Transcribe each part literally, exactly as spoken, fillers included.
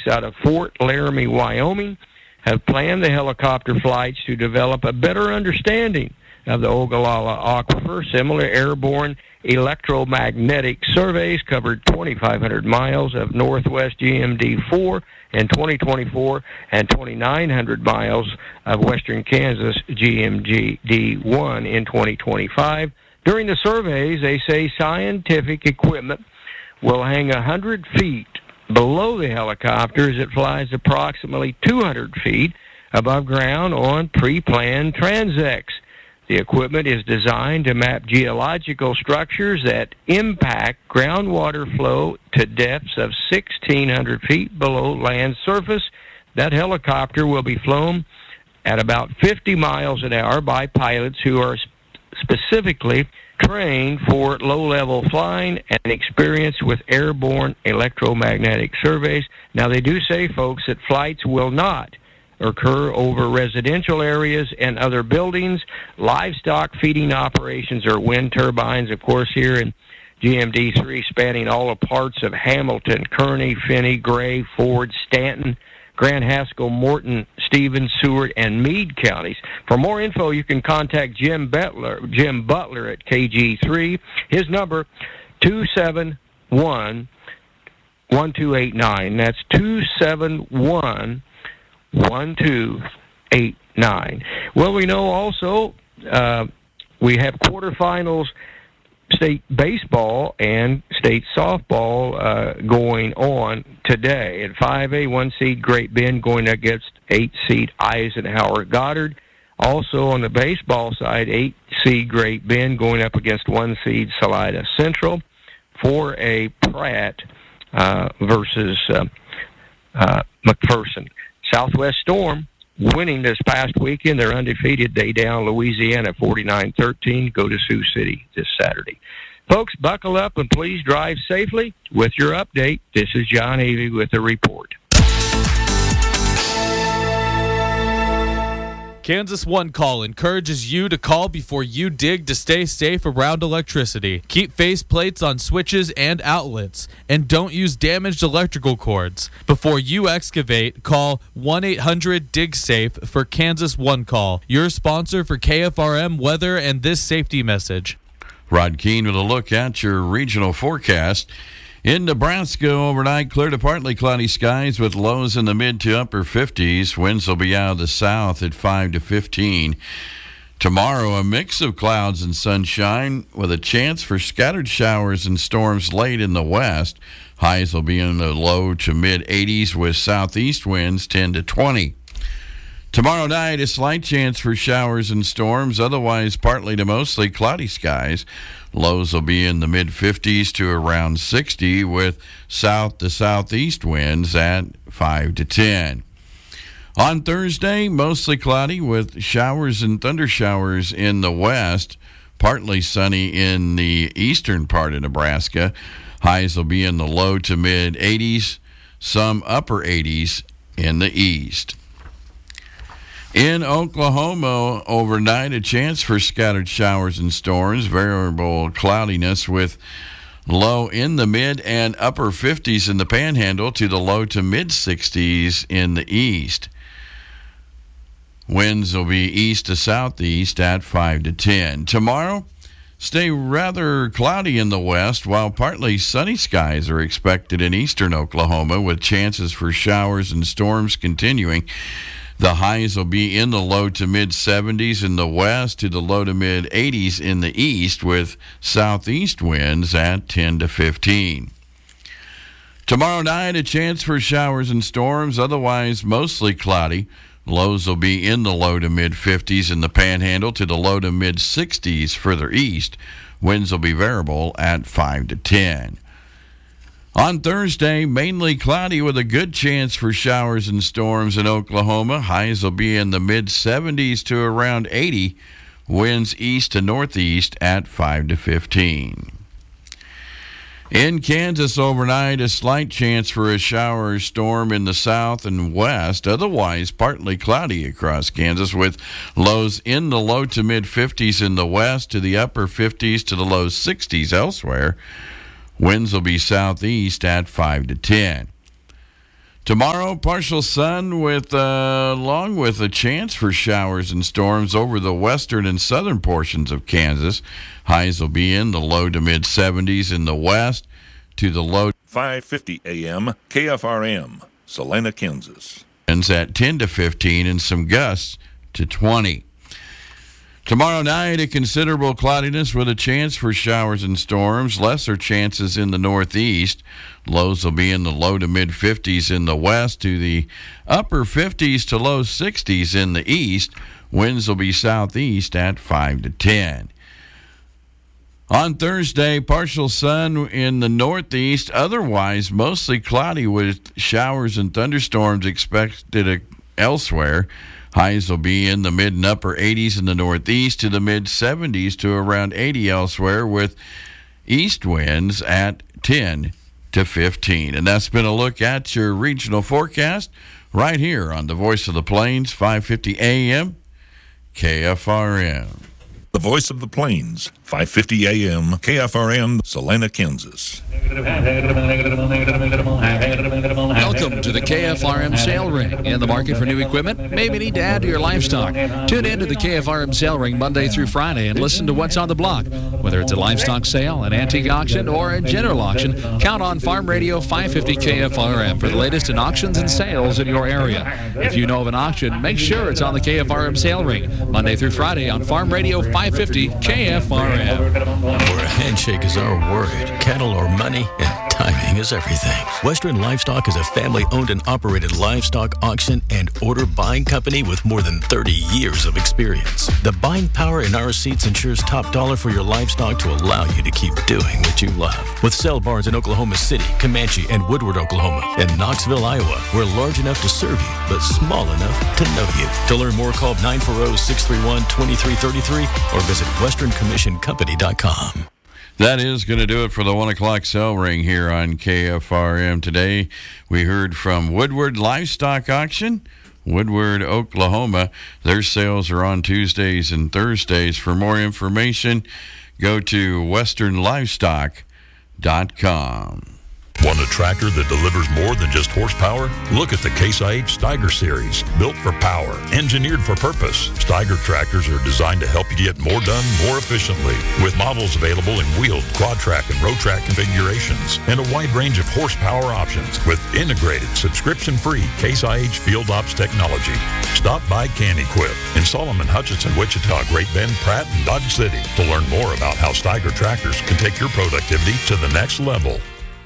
folks out of Fort Laramie, Wyoming, have planned the helicopter flights to develop a better understanding of the Ogallala Aquifer. Similar airborne electromagnetic surveys covered twenty-five hundred miles of Northwest G M D four in twenty twenty-four and twenty-nine hundred miles of Western Kansas G M D one in twenty twenty-five. During the surveys, they say scientific equipment will hang one hundred feet below the helicopter as it flies approximately two hundred feet above ground on pre-planned transects. The equipment is designed to map geological structures that impact groundwater flow to depths of sixteen hundred feet below land surface. That helicopter will be flown at about fifty miles an hour by pilots who are specifically trained for low-level flying and experienced with airborne electromagnetic surveys. Now, they do say, folks, that flights will not occur over residential areas and other buildings, livestock feeding operations, or wind turbines. Of course, here in G M D three, spanning all the parts of Hamilton, Kearney, Finney, Gray, Ford, Stanton, Grand Haskell, Morton, Stevens, Seward, and Meade counties. For more info, you can contact Jim Butler, Jim Butler at K G three. His number, two seven one, one two eight nine. That's two seven one, one two eight nine. Well, we know also uh, we have quarterfinals state baseball and state softball uh, going on today. At five A, one seed Great Bend going against eight seed Eisenhower Goddard. Also on the baseball side, eight seed Great Bend going up against one seed Salida Central. four A Pratt uh, versus uh, uh, McPherson. Southwest Storm winning this past weekend. They're undefeated. They down Louisiana forty-nine thirteen. Go to Sioux City this Saturday. Folks, buckle up and please drive safely. With your update, this is John Avey with the report. Kansas One Call encourages you to call before you dig to stay safe around electricity. Keep face plates on switches and outlets, and don't use damaged electrical cords. Before you excavate, call one eight hundred dig safe for Kansas One Call, your sponsor for K F R M weather and this safety message. Rod Keene with a look at your regional forecast. In Nebraska, overnight, clear to partly cloudy skies with lows in the mid to upper fifties. Winds will be out of the south at five to fifteen. Tomorrow, a mix of clouds and sunshine with a chance for scattered showers and storms late in the west. Highs will be in the low to mid eighties with southeast winds ten to twenty. Tomorrow night, a slight chance for showers and storms, otherwise partly to mostly cloudy skies. Lows will be in the mid-fifties to around sixty with south to southeast winds at five to ten. On Thursday, mostly cloudy with showers and thundershowers in the west, partly sunny in the eastern part of Nebraska. Highs will be in the low to mid-eighties, some upper eighties in the east. In Oklahoma, overnight, a chance for scattered showers and storms, variable cloudiness with low in the mid and upper fifties in the Panhandle to the low to mid-sixties in the east. Winds will be east to southeast at five to ten. Tomorrow, stay rather cloudy in the west, while partly sunny skies are expected in eastern Oklahoma with chances for showers and storms continuing. The highs will be in the low to mid-seventies in the west to the low to mid-eighties in the east with southeast winds at ten to fifteen. Tomorrow night, a chance for showers and storms, otherwise mostly cloudy. Lows will be in the low to mid-fifties in the Panhandle to the low to mid-sixties further east. Winds will be variable at five to ten. On Thursday, mainly cloudy with a good chance for showers and storms in Oklahoma. Highs will be in the mid-seventies to around eighty. Winds east to northeast at five to fifteen. In Kansas overnight, a slight chance for a shower or storm in the south and west. Otherwise, partly cloudy across Kansas with lows in the low to mid-fifties in the west to the upper fifties to the low sixties elsewhere. Winds will be southeast at five to ten. Tomorrow, partial sun with uh, along with a chance for showers and storms over the western and southern portions of Kansas. Highs will be in the low to mid seventies in the west to the low five fifty A M K F R M, Salina, Kansas. Winds at ten to fifteen and some gusts to twenty. Tomorrow night, a considerable cloudiness with a chance for showers and storms. Lesser chances in the northeast. Lows will be in the low to mid fifties in the west to the upper fifties to low sixties in the east. Winds will be southeast at five to ten. On Thursday, partial sun in the northeast. Otherwise, mostly cloudy with showers and thunderstorms expected elsewhere. Highs will be in the mid and upper eighties in the northeast to the mid seventies to around eighty elsewhere, with east winds at ten to fifteen. And that's been a look at your regional forecast right here on the Voice of the Plains, five fifty A M K F R M. The Voice of the Plains, five fifty A M K F R M, Salina, Kansas. Welcome to the K F R M Sale Ring. In the market for new equipment? Maybe need to add to your livestock. Tune in to the K F R M Sale Ring Monday through Friday and listen to what's on the block. Whether it's a livestock sale, an antique auction, or a general auction, count on Farm Radio five fifty K F R M for the latest in auctions and sales in your area. If you know of an auction, make sure it's on the K F R M Sale Ring Monday through Friday on Farm Radio five fifty K F R M. Where a handshake is our word, cattle or money, and timing is everything. Western Livestock is a family-owned and operated livestock auction and order buying company with more than thirty years of experience. The buying power in our seats ensures top dollar for your livestock to allow you to keep doing what you love. With sale barns in Oklahoma City, Comanche, and Woodward, Oklahoma, and Knoxville, Iowa, we're large enough to serve you, but small enough to know you. To learn more, call nine four zero, six three one, two three three three or visit western commission company dot com. That is going to do it for the one o'clock sale ring here on K F R M today. We heard from Woodward Livestock Auction, Woodward, Oklahoma. Their sales are on Tuesdays and Thursdays. For more information, go to western livestock dot com. Want a tractor that delivers more than just horsepower? Look at the Case I H Steiger series. Built for power, engineered for purpose. Steiger tractors are designed to help you get more done more efficiently. With models available in wheeled, quad track, and road track configurations. And a wide range of horsepower options with integrated, subscription-free Case I H Field Ops technology. Stop by Can Equip in Solomon, Hutchinson, Wichita, Great Bend, Pratt, and Dodge City to learn more about how Steiger tractors can take your productivity to the next level.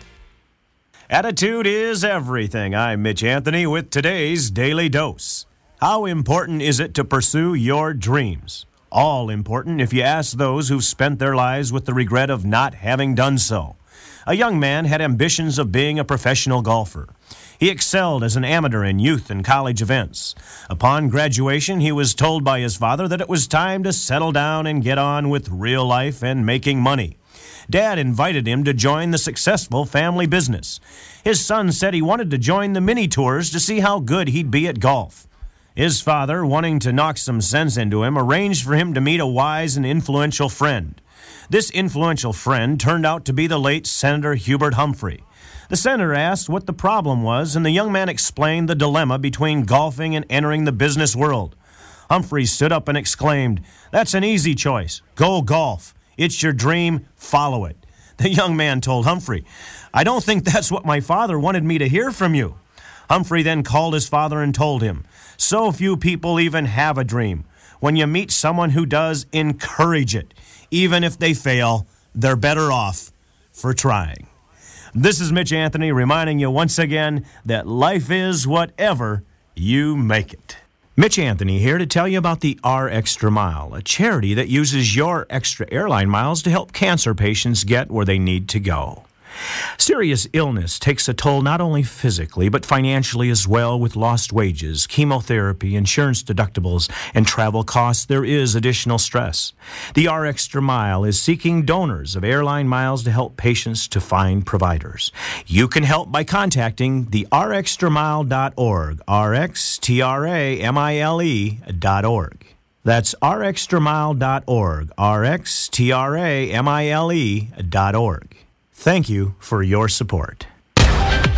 Attitude is everything. I'm Mitch Anthony with today's Daily Dose. How important is it to pursue your dreams? All important if you ask those who've spent their lives with the regret of not having done so. A young man had ambitions of being a professional golfer. He excelled as an amateur in youth and college events. Upon graduation, he was told by his father that it was time to settle down and get on with real life and making money. Dad invited him to join the successful family business. His son said he wanted to join the mini tours to see how good he'd be at golf. His father, wanting to knock some sense into him, arranged for him to meet a wise and influential friend. This influential friend turned out to be the late Senator Hubert Humphrey. The senator asked what the problem was, and the young man explained the dilemma between golfing and entering the business world. Humphrey stood up and exclaimed, "That's an easy choice. Go golf. It's your dream. Follow it." The young man told Humphrey, "I don't think that's what my father wanted me to hear from you." Humphrey then called his father and told him, "So few people even have a dream. When you meet someone who does, encourage it. Even if they fail, they're better off for trying." This is Mitch Anthony reminding you once again that life is whatever you make it. Mitch Anthony here to tell you about the R Extra Mile, a charity that uses your extra airline miles to help cancer patients get where they need to go. Serious illness takes a toll not only physically, but financially as well. With lost wages, chemotherapy, insurance deductibles, and travel costs, there is additional stress. The R Extra Mile is seeking donors of airline miles to help patients to find providers. You can help by contacting the r extra mile dot org, R X T R A M I L E dot org. That's r extra mile dot org, R X T R A M I L E dot org. Thank you for your support.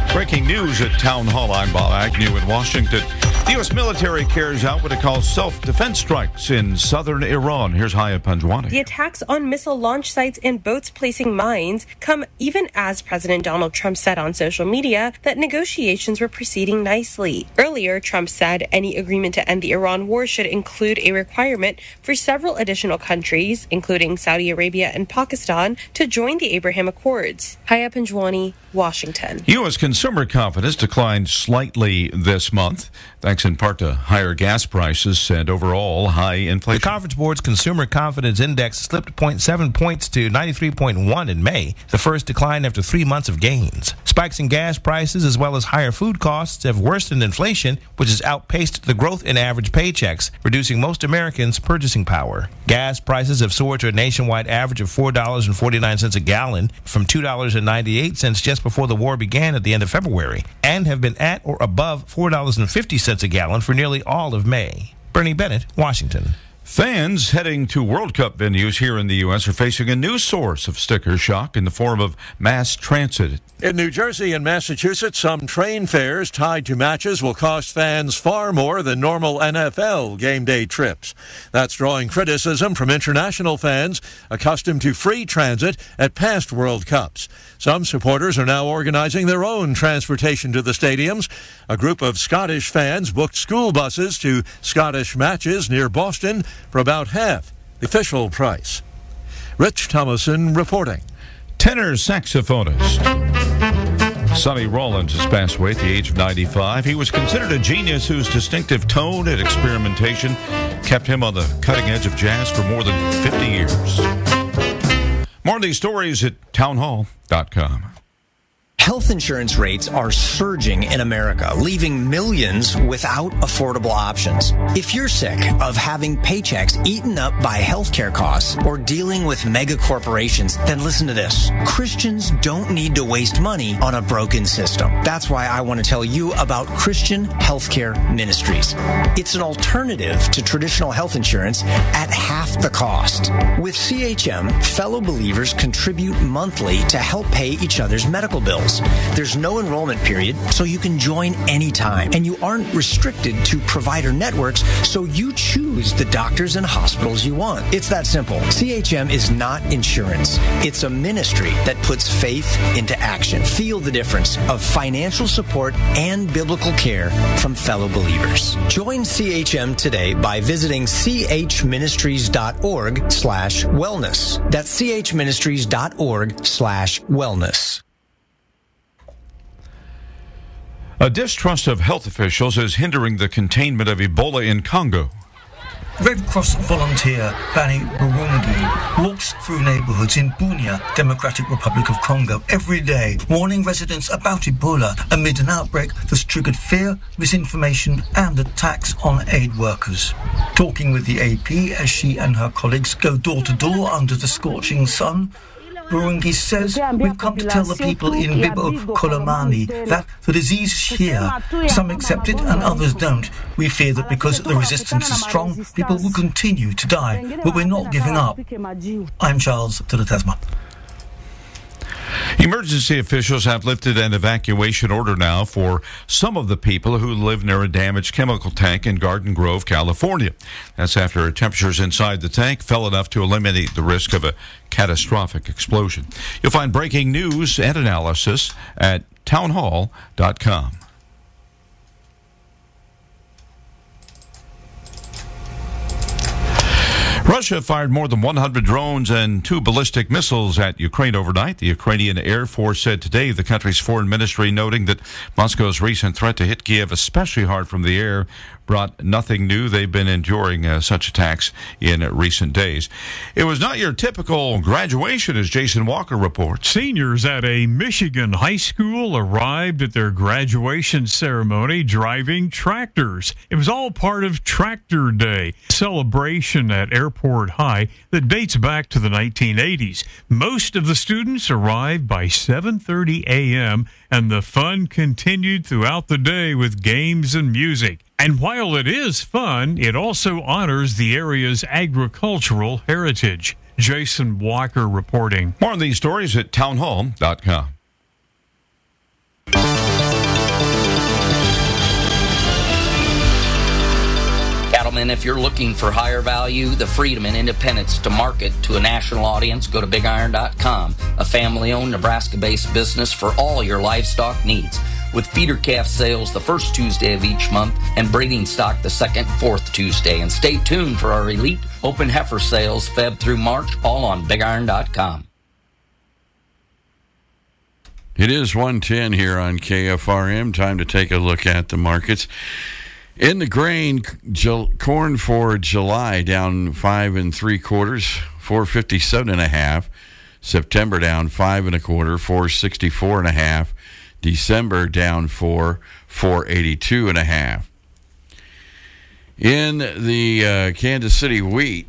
Breaking news at Town Hall. I'm Bob Agnew in Washington. The U S military carries out what it calls self-defense strikes in southern Iran. Here's Haya Panjwani. The attacks on missile launch sites and boats placing mines come even as President Donald Trump said on social media that negotiations were proceeding nicely. Earlier, Trump said any agreement to end the Iran war should include a requirement for several additional countries, including Saudi Arabia and Pakistan, to join the Abraham Accords. Haya Panjwani, Washington. U S consumer confidence declined slightly this month, thanks in part to higher gas prices and overall high inflation. The Conference Board's Consumer Confidence Index slipped zero point seven points to ninety-three point one in May, the first decline after three months of gains. Spikes in gas prices as well as higher food costs have worsened inflation, which has outpaced the growth in average paychecks, reducing most Americans' purchasing power. Gas prices have soared to a nationwide average of four dollars and forty-nine cents a gallon from two dollars and ninety-eight cents just before the war began at the end of February, and have been at or above four dollars and fifty cents a gallon for nearly all of May. Bernie Bennett, Washington. Fans heading to World Cup venues here in the U S are facing a new source of sticker shock in the form of mass transit. In New Jersey and Massachusetts, some train fares tied to matches will cost fans far more than normal N F L game day trips. That's drawing criticism from international fans accustomed to free transit at past World Cups. Some supporters are now organizing their own transportation to the stadiums. A group of Scottish fans booked school buses to Scottish matches near Boston for about half the official price. Rich Thomason reporting. Tenor saxophonist Sonny Rollins has passed away at the age of ninety-five. He was considered a genius whose distinctive tone and experimentation kept him on the cutting edge of jazz for more than fifty years. More of these stories at town hall dot com. Health insurance rates are surging in America, leaving millions without affordable options. If you're sick of having paychecks eaten up by healthcare costs or dealing with mega corporations, then listen to this. Christians don't need to waste money on a broken system. That's why I want to tell you about Christian Healthcare Ministries. It's an alternative to traditional health insurance at half the cost. With C H M, fellow believers contribute monthly to help pay each other's medical bills. There's no enrollment period, so you can join anytime. And you aren't restricted to provider networks, so you choose the doctors and hospitals you want. It's that simple. C H M is not insurance. It's a ministry that puts faith into action. Feel the difference of financial support and biblical care from fellow believers. Join C H M today by visiting chministries.org slash wellness. That's chministries.org slash wellness. A distrust of health officials is hindering the containment of Ebola in Congo. Red Cross volunteer Fanny Burungi walks through neighborhoods in Bunia, Democratic Republic of Congo, every day, warning residents about Ebola amid an outbreak that's triggered fear, misinformation, and attacks on aid workers. Talking with the A P as she and her colleagues go door to door under the scorching sun, Burungi says, we've come to tell the people in Bibo Kolomani that the disease is here. Some accept it and others don't. We fear that because the resistance is strong, people will continue to die, but we're not giving up. I'm Charles Tilatesma. Emergency officials have lifted an evacuation order now for some of the people who live near a damaged chemical tank in Garden Grove, California. That's after temperatures inside the tank fell enough to eliminate the risk of a catastrophic explosion. You'll find breaking news and analysis at town hall dot com. Russia fired more than one hundred drones and two ballistic missiles at Ukraine overnight. The Ukrainian Air Force said today, the country's foreign ministry noting that Moscow's recent threat to hit Kiev especially hard from the air brought nothing new. They've been enduring uh, such attacks in uh, recent days. It was not your typical graduation, as Jason Walker reports. Seniors at a Michigan high school arrived at their graduation ceremony driving tractors. It was all part of Tractor Day, celebration at Airport High that dates back to the nineteen eighties. Most of the students arrived by seven thirty a.m., and the fun continued throughout the day with games and music. And while it is fun, it also honors the area's agricultural heritage. Jason Walker reporting. More on these stories at town hall dot com. gentlemen, if you're looking for higher value, the freedom and independence to market to a national audience, go to big iron dot com, a family-owned Nebraska-based business for all your livestock needs. With feeder calf sales the first Tuesday of each month and breeding stock the second, fourth Tuesday. And stay tuned for our elite open heifer sales Feb through March, all on big iron dot com. It is one ten here on K F R M. Time to take a look at the markets. In the grain, corn for July down five and three quarters, four fifty-seven and a half. September down five and a quarter, four sixty-four and a half. December down four, four eighty-two and a half. In the uh, Kansas City wheat,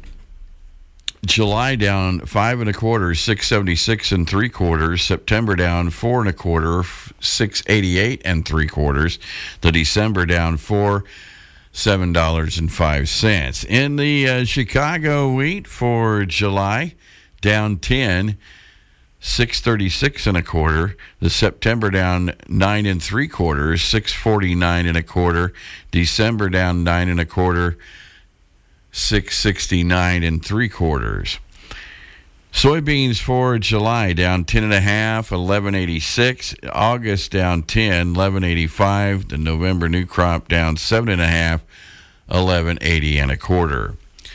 July down five and a quarter, six seventy-six and three quarters. September down four and a quarter, six eighty-eight and three quarters. The December down four, seven dollars and five cents. In the uh, Chicago wheat for July, down ten, six thirty-six and a quarter. The September down nine and three quarters, six forty-nine and a quarter. December down nine and a quarter, six sixty-nine and three quarters. Soybeans for July down ten and a half, eleven eighty-six. August down ten, eleven eighty-five. The November new crop down seven and a half, eleven eighty and a quarter.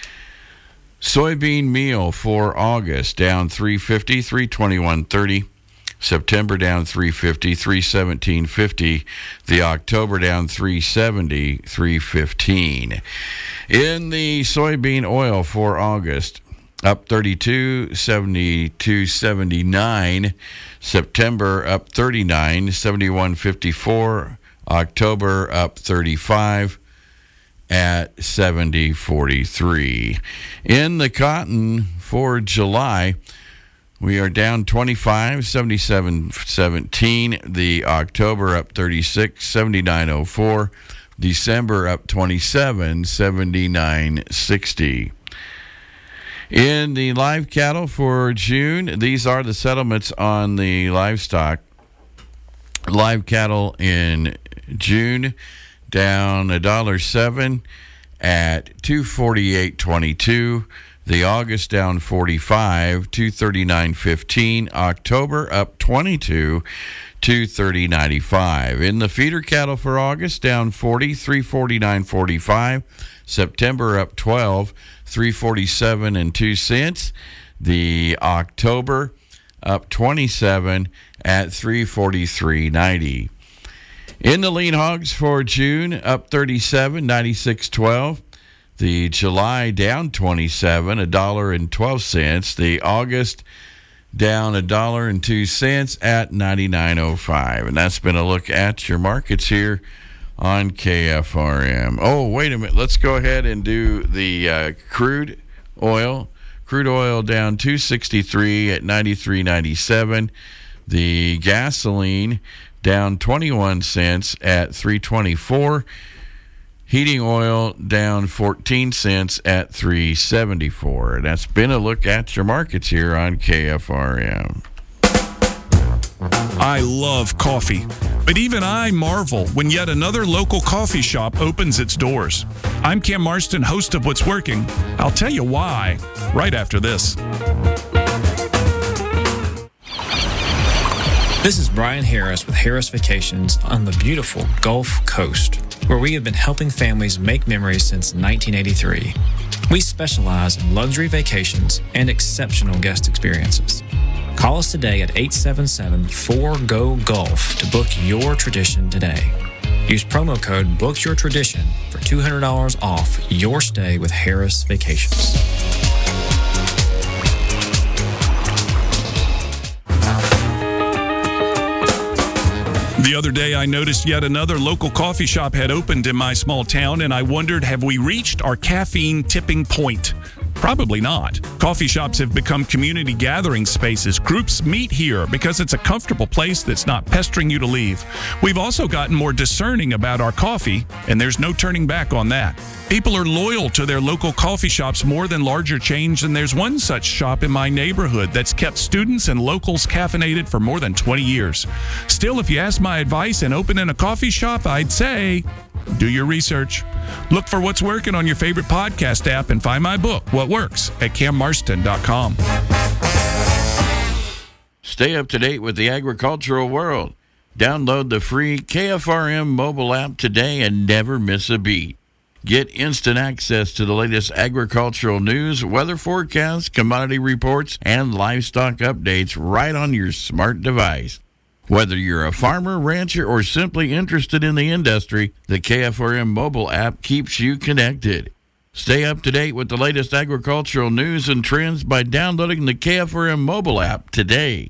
Soybean meal for August down three fifty, three twenty-one thirty. September down three fifty, three seventeen fifty. The October down three seventy, three fifteen. In the soybean oil for August, up thirty-two, seventy-two seventy-nine. September up thirty-nine, seventy-one fifty-four. October up thirty-five at seventy forty-three. In the cotton for July, we are down twenty-five, seventy-seven seventeen. The October up thirty-six, seventy-nine oh four. December up twenty-seven, seventy-nine sixty. In the live cattle for June, these are the settlements on the livestock. Live cattle in June down a dollar seven at two forty-eight twenty-two. The August down forty-five, two thirty-nine fifteen. October up twenty-two, two thirty ninety-five. In the feeder cattle for August down forty, three forty-nine forty-five. September up twelve, three forty-seven and two cents. The October up twenty-seven at three forty-three ninety. In the lean hogs for June, up thirty-seven, ninety-six twelve. The July down twenty-seven, a dollar and twelve cents. The August down a dollar and two cents at ninety-nine oh five. And that's been a look at your markets here on K F R M. Oh, wait a minute. Let's go ahead and do the uh, crude oil. Crude oil down two sixty-three at ninety-three ninety-seven. The gasoline down twenty-one cents at three twenty-four. Heating oil down fourteen cents at three seventy-four. That's been a look at your markets here on K F R M. I love coffee, but even I marvel when yet another local coffee shop opens its doors. I'm Cam Marston, host of What's Working. I'll tell you why right after this. This is Brian Harris with Harris Vacations on the beautiful Gulf Coast, where we have been helping families make memories since nineteen eighty-three. We specialize in luxury vacations and exceptional guest experiences. Call us today at eight seven seven, four G O, Golf to book your tradition today. Use promo code BOOKYOURTRADITION for two hundred dollars off your stay with Harris Vacations. The other day, I noticed yet another local coffee shop had opened in my small town, and I wondered, have we reached our caffeine tipping point? Probably not. Coffee shops have become community gathering spaces. Groups meet here because it's a comfortable place that's not pestering you to leave. We've also gotten more discerning about our coffee, and there's no turning back on that. People are loyal to their local coffee shops more than larger chains, and there's one such shop in my neighborhood that's kept students and locals caffeinated for more than twenty years. Still, if you ask my advice in opening a coffee shop, I'd say do your research. Look for what's working on your favorite podcast app and find my book, What Works, at cam marston dot com. Stay up to date with the agricultural world. Download the free K F R M mobile app today and never miss a beat. Get instant access to the latest agricultural news, weather forecasts, commodity reports, and livestock updates right on your smart device. Whether you're a farmer, rancher, or simply interested in the industry, the K F R M mobile app keeps you connected. Stay up to date with the latest agricultural news and trends by downloading the K F R M mobile app today.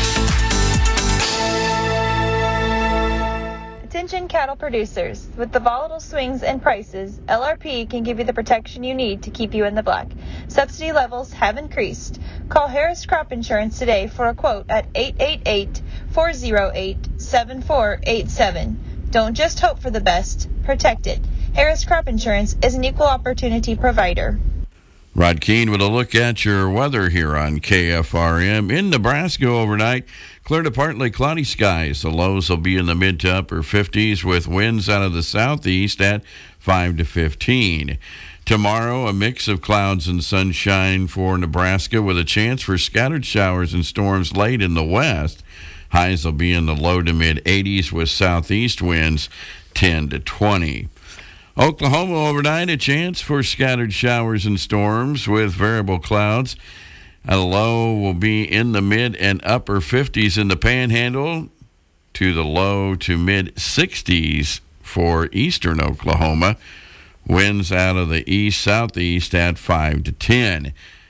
Attention cattle producers. With the volatile swings in prices, L R P can give you the protection you need to keep you in the black. Subsidy levels have increased. Call Harris Crop Insurance today for a quote at eight eight eight, four oh eight, seven four eight seven. Don't just hope for the best, protect it. Harris Crop Insurance is an equal opportunity provider. Rod Keene with a look at your weather here on K F R M. In Nebraska overnight, clear to partly cloudy skies. The lows will be in the mid to upper fifties with winds out of the southeast at five to fifteen. Tomorrow, a mix of clouds and sunshine for Nebraska with a chance for scattered showers and storms late in the west. Highs will be in the low to mid eighties with southeast winds ten to twenty. Oklahoma overnight, a chance for scattered showers and storms with variable clouds. A low will be in the mid and upper fifties in the Panhandle to the low to mid sixties for eastern Oklahoma. Winds out of the east-southeast at five to ten.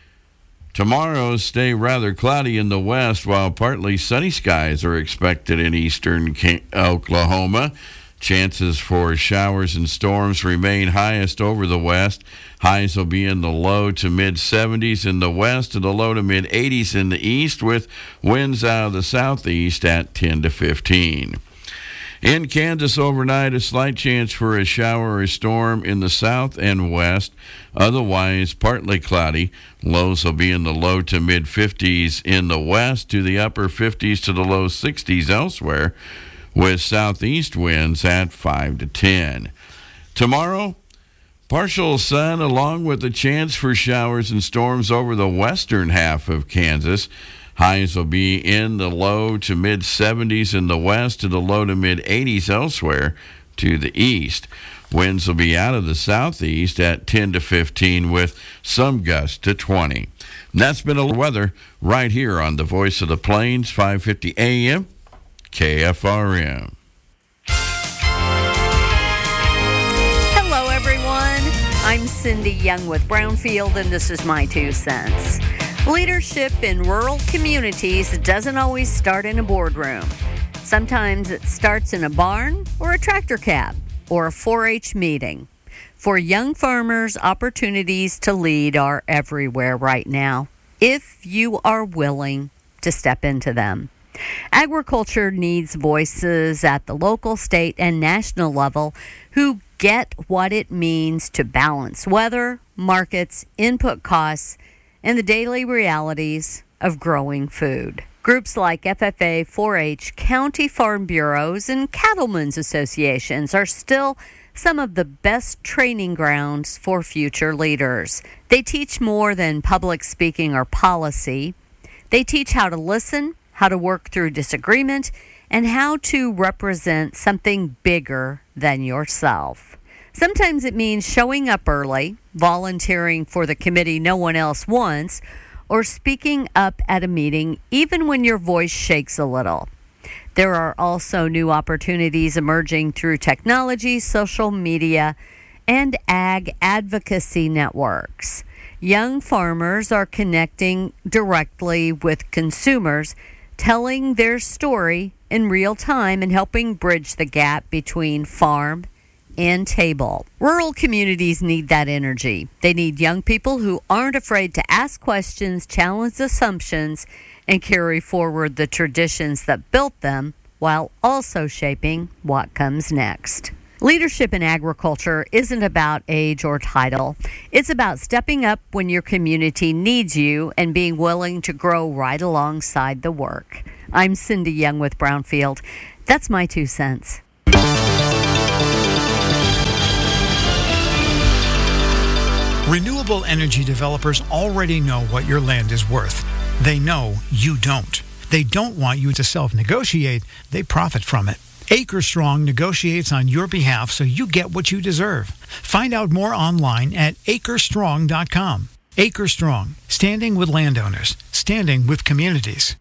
Tomorrow, stay rather cloudy in the west while partly sunny skies are expected in eastern Oklahoma. Chances for showers and storms remain highest over the west. Highs will be in the low to mid seventies in the west and the low to mid eighties in the east with winds out of the southeast at ten to fifteen. In Kansas overnight, a slight chance for a shower or storm in the south and west. Otherwise, partly cloudy. Lows will be in the low to mid fifties in the west to the upper fifties to the low sixties elsewhere, with southeast winds at five to ten. Tomorrow, partial sun along with a chance for showers and storms over the western half of Kansas. Highs will be in the low to mid seventies in the west to the low to mid eighties elsewhere to the east. Winds will be out of the southeast at ten to fifteen with some gusts to twenty. And that's been a weather right here on the Voice of the Plains, five fifty A M. K F R M. Hello, everyone. I'm Cindy Young with Brownfield, and this is my two cents. Leadership in rural communities doesn't always start in a boardroom. Sometimes it starts in a barn or a tractor cab or a four H meeting. For young farmers, opportunities to lead are everywhere right now, if you are willing to step into them. Agriculture needs voices at the local, state, and national level who get what it means to balance weather, markets, input costs, and the daily realities of growing food. Groups like F F A, four H, county farm bureaus, and cattlemen's associations are still some of the best training grounds for future leaders. They teach more than public speaking or policy. They teach how to listen, how to work through disagreement, and how to represent something bigger than yourself. Sometimes it means showing up early, volunteering for the committee no one else wants, or speaking up at a meeting even when your voice shakes a little. There are also new opportunities emerging through technology, social media, and ag advocacy networks. Young farmers are connecting directly with consumers, telling their story in real time and helping bridge the gap between farm and table. Rural communities need that energy. They need young people who aren't afraid to ask questions, challenge assumptions, and carry forward the traditions that built them while also shaping what comes next. Leadership in agriculture isn't about age or title. It's about stepping up when your community needs you and being willing to grow right alongside the work. I'm Cindy Young with Brownfield. That's my two cents. Renewable energy developers already know what your land is worth. They know you don't. They don't want you to self-negotiate. They profit from it. AcreStrong negotiates on your behalf so you get what you deserve. Find out more online at acre strong dot com. AcreStrong, standing with landowners, standing with communities.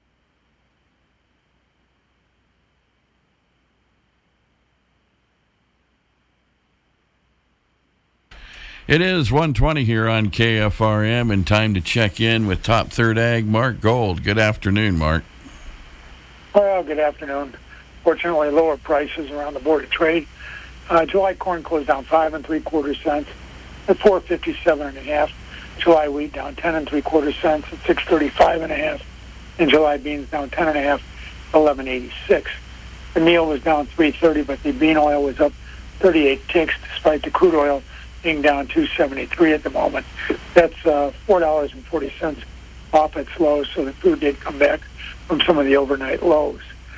It is one twenty here on K F R M, and time to check in with Top Third Ag, Mark Gold. Good afternoon, Mark. Well, good afternoon. Fortunately, lower prices around the Board of Trade. Uh, July corn closed down five and three quarter cents at four fifty-seven and a half. July wheat down ten and three quarter cents at six thirty-five and a half. And July beans down ten and a half, eleven eighty-six. The meal was down three thirty, but the bean oil was up thirty-eight ticks, despite the crude oil being down two seventy-three at the moment. That's uh, four dollars and forty cents off its lows, so the crude did come back from some of the overnight lows.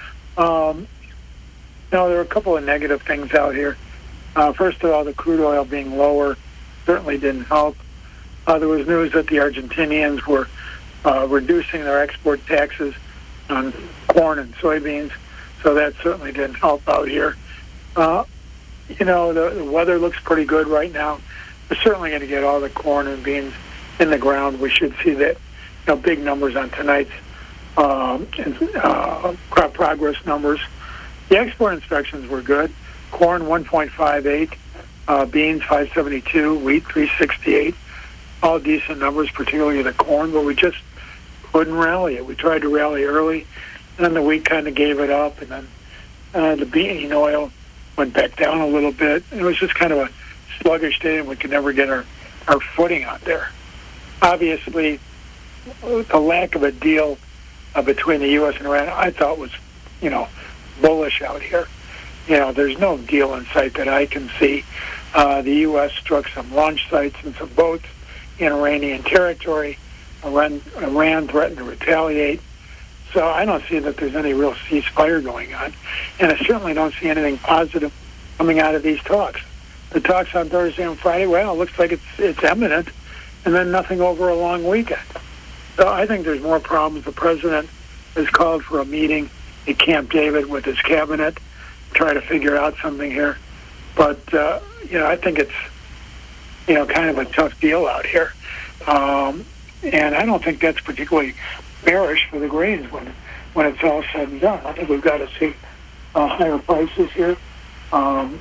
Um, now, there are a couple of negative things out here. Uh, first of all, the crude oil being lower certainly didn't help. Uh, there was news that the Argentinians were uh, reducing their export taxes on corn and soybeans, so that certainly didn't help out here. Uh, you know, the, the weather looks pretty good right now. We're certainly going to get all the corn and beans in the ground. We should see that, you know, big numbers on tonight's um, uh, crop progress numbers. The export inspections were good. Corn one point five eight, uh, beans five seventy-two, wheat three sixty-eight. All decent numbers, particularly the corn, but we just couldn't rally it. We tried to rally early, and then the wheat kind of gave it up, and then uh, the bean oil went back down a little bit. It was just kind of a sluggish day, and we could never get our, our footing out there. Obviously, the lack of a deal uh, between the U S and Iran, I thought was, you know, bullish out here. You know, there's no deal in sight that I can see. Uh, the U S struck some launch sites and some boats in Iranian territory. Iran, Iran threatened to retaliate. So I don't see that there's any real ceasefire going on. And I certainly don't see anything positive coming out of these talks. The talks on Thursday and Friday, well, it looks like it's it's imminent, and then nothing over a long weekend. So I think there's more problems. The president has called for a meeting at Camp David with his cabinet, try to figure out something here. But, uh, you know, I think it's, you know, kind of a tough deal out here. Um, and I don't think that's particularly bearish for the grains when when it's all said and done. I think we've got to see uh, higher prices here. Um,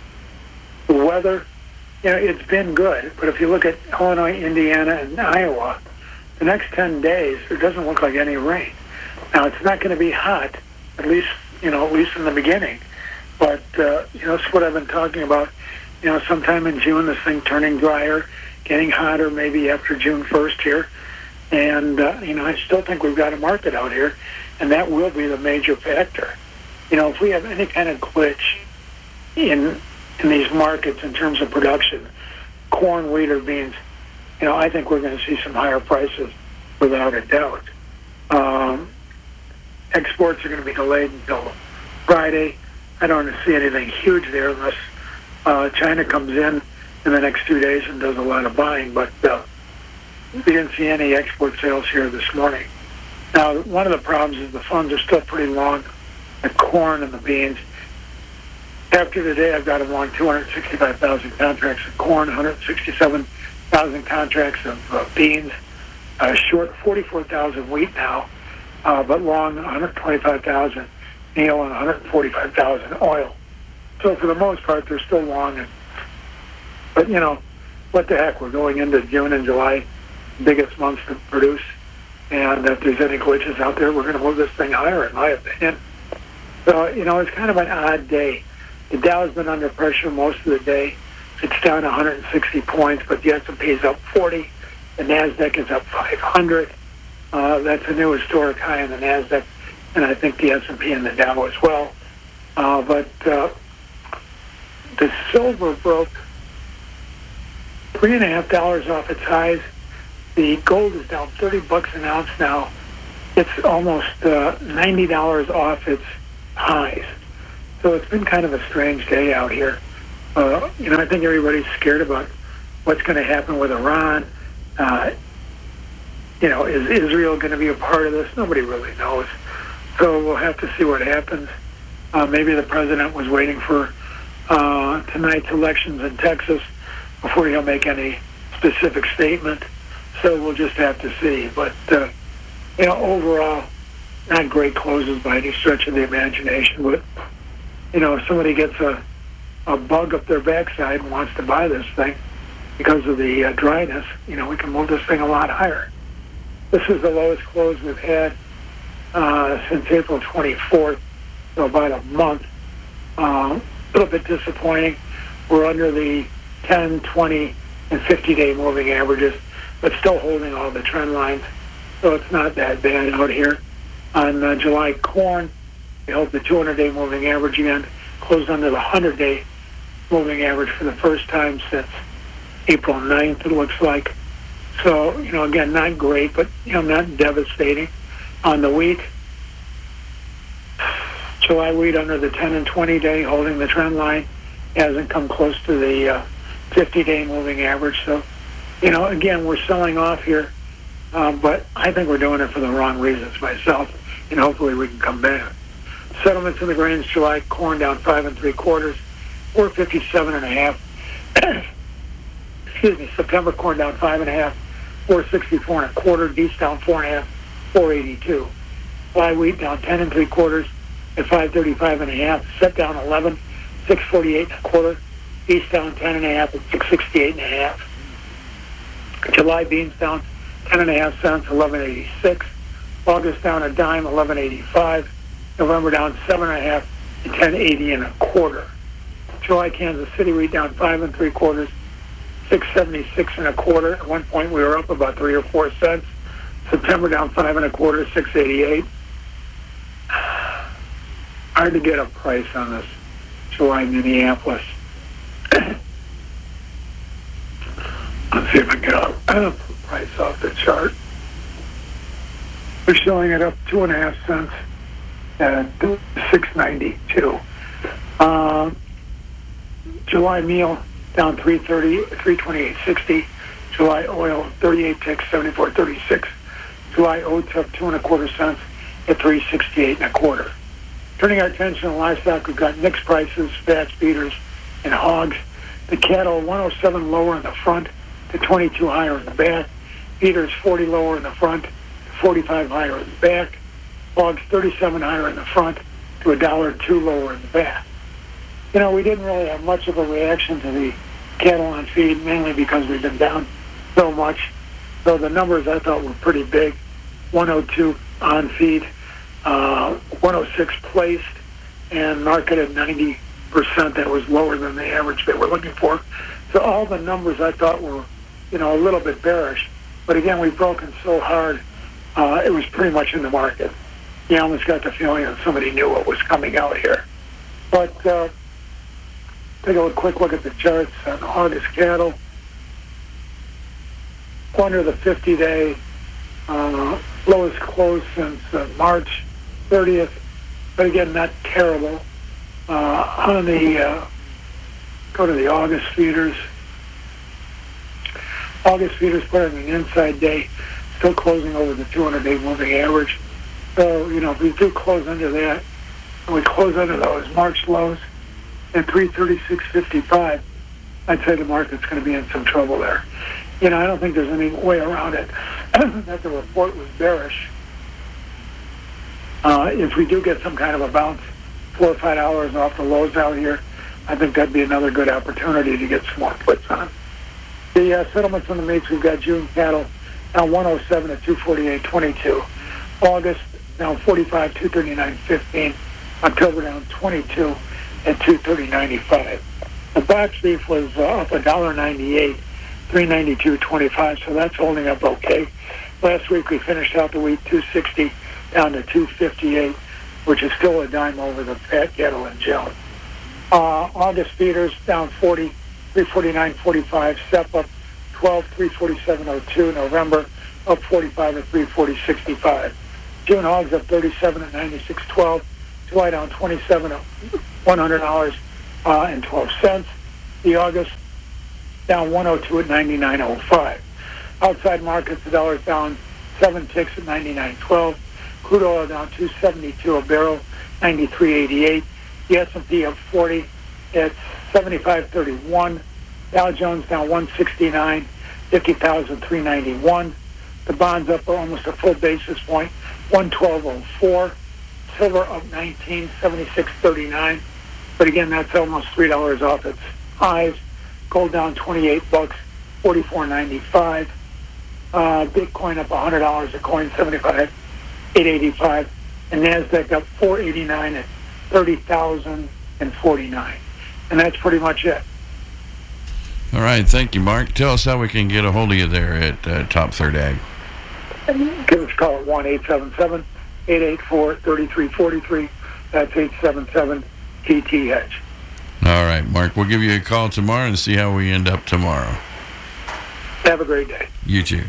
the weather, you know, it's been good. But if you look at Illinois, Indiana, and Iowa, the next ten days, there doesn't look like any rain. Now, it's not going to be hot, at least, you know, at least in the beginning. But, uh, you know, that's what I've been talking about. You know, sometime in June, this thing turning drier, getting hotter maybe after June first here. And, uh, you know, I still think we've got a market out here, and that will be the major factor. You know, if we have any kind of glitch in in these markets in terms of production, corn, wheat, or beans, you know, I think we're going to see some higher prices without a doubt. Um, exports are going to be delayed until Friday. I don't see anything huge there unless uh, China comes in in the next two days and does a lot of buying, but uh, we didn't see any export sales here this morning. Now, one of the problems is the funds are still pretty long, the corn and the beans. After today, I've got them long two hundred sixty-five thousand contracts of corn, one hundred sixty-seven thousand contracts of uh, beans, uh, short forty-four thousand wheat now, uh, but long one hundred twenty-five thousand meal and one hundred forty-five thousand oil. So for the most part, they're still long. And, but, you know, what the heck? We're going into June and July, biggest months to produce. And if there's any glitches out there, we're going to move this thing higher, in my opinion. So, you know, it's kind of an odd day. The Dow's been under pressure most of the day. It's down one hundred sixty points, but the S and P is up forty. The NASDAQ is up five hundred. Uh, that's a new historic high in the NASDAQ, and I think the S and P and the Dow as well. Uh, but uh, the silver broke three and a half dollars off its highs. The gold is down thirty bucks an ounce now. It's almost uh, ninety dollars off its highs. So it's been kind of a strange day out here. Uh, you know, I think everybody's scared about what's going to happen with Iran. Uh, you know, is Israel going to be a part of this? Nobody really knows. So we'll have to see what happens. Uh, maybe the president was waiting for uh, tonight's elections in Texas before he'll make any specific statement. So we'll just have to see. But, uh, you know, overall, not great closes by any stretch of the imagination. But, you know, if somebody gets a, a bug up their backside and wants to buy this thing because of the uh, dryness, you know, we can move this thing a lot higher. This is the lowest close we've had uh, since April twenty-fourth, so about a month. Uh, a little bit disappointing. We're under the ten, twenty, and fifty-day moving averages, but still holding all the trend lines, so it's not that bad out here. On uh, July corn, we held the two hundred day moving average again, closed under the one hundred day moving average for the first time since April ninth, it looks like. So, you know, again, not great, but, you know, not devastating. On the wheat, July wheat under the ten and twenty day, holding the trend line, hasn't come close to the uh, fifty day moving average. So, you know, again, we're selling off here, uh, but I think we're doing it for the wrong reasons myself, and hopefully we can come back. Settlements in the grains, July corn down five and three quarters, four fifty-seven and a half. Excuse me, September corn down five and a half, four sixty-four and a quarter, beets down four and a half, four eighty-two. Fly wheat down ten and three quarters at five thirty-five and a half, set down eleven, six forty-eight and a quarter, beets down ten and a half at six sixty-eight and a half. July beans down ten and a half cents, eleven eighty-six. August down a dime, eleven eighty-five. November down seven and a half and ten eighty and a quarter. July Kansas City wheat down five and three quarters, six seventy-six and a quarter. At one point we were up about three or four cents. September down five and a quarter, six eighty-eight. Hard to get a price on this July Minneapolis. Let's see if I can get a, a price off the chart. We're showing it up two and a half cents at six ninety-two. Uh, July meal down three thirty, three twenty-eight sixty. July oil thirty-eight ticks, seventy-four thirty-six. July oats up two and a quarter cents at three sixty-eight and a quarter. Turning our attention to livestock, we've got mixed prices, fats, beaters, and hogs. The cattle one oh seven lower in the front to twenty-two higher in the back. Beaters forty lower in the front to forty-five higher in the back. Hogs thirty-seven higher in the front to a dollar two lower in the back. You know, we didn't really have much of a reaction to the cattle on feed, mainly because we've been down so much. So the numbers I thought were pretty big. one oh two on feed, uh, one oh six placed, and marketed ninety percent. That was lower than the average they were looking for. So all the numbers I thought were, you know, a little bit bearish. But again, we've broken so hard, uh, it was pretty much in the market. You almost got the feeling that somebody knew what was coming out here. But uh, take a quick look at the charts on August cattle. Under the fifty day, uh, lowest close since uh, March thirtieth, but again, not terrible. Uh, on the, uh, go to the August feeders. August feeders put in an inside day, still closing over the two hundred day moving average. So, you know, if we do close under that, and we close under those March lows at three thirty-six fifty-five, I'd say the market's going to be in some trouble there. You know, I don't think there's any way around it that the report was bearish. Uh, if we do get some kind of a bounce, four or five hours off the lows out here, I think that'd be another good opportunity to get some more puts on. The uh, settlements on the meats, we've got June cattle down one oh seven at two forty-eight twenty-two. August down forty-five, two thirty-nine fifteen. October down twenty-two at two thirty ninety-five. The box beef was uh, up one dollar ninety-eight, three ninety-two twenty-five, so that's holding up okay. Last week we finished out the wheat two sixty down to two fifty-eight, which is still a dime over the fat cattle in June. Uh, August feeders down forty, three forty-nine forty-five. Step up twelve, three forty-seven oh two. November up forty-five at three forty sixty-five. June hogs up thirty-seven at ninety-six twelve. July down twenty-seven at one hundred dollars uh, and twelve cents. The August down one oh two at ninety-nine oh five. Outside markets, the dollar's down seven ticks at ninety-nine twelve. Crude oil down two seventy-two a barrel, ninety-three eighty-eight. The S and P up forty at seventy-five thirty-one. Dow Jones down one sixty-nine, fifty thousand three ninety-one. The bonds up almost a full basis point, one twelve oh four. Silver up nineteen, seventy-six thirty-nine. But again, that's almost three dollars off its highs. Gold down twenty-eight bucks, forty-four ninety-five. Uh, Bitcoin up one hundred dollars a coin, seventy-five eight eighty-five. And NASDAQ up four eighty-nine at thirty thousand forty-nine. And that's pretty much it. All right, thank you, Mark. Tell us how we can get a hold of you there at uh, Top Third Ag. Give us a call at one eight seven seven, eight eight four, three three four three. That's eight seven seven T T H. All right, Mark, we'll give you a call tomorrow and see how we end up tomorrow. Have a great day. You too.